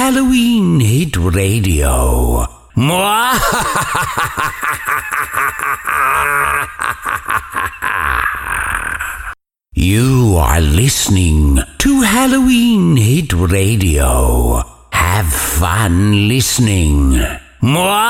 Halloween Hit Radio. You are listening to Halloween Hit Radio. Have fun listening.